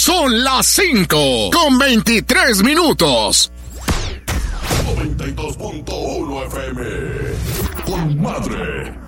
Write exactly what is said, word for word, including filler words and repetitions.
Son las cinco con veintitrés minutos. noventa y dos punto uno F M. Con madre.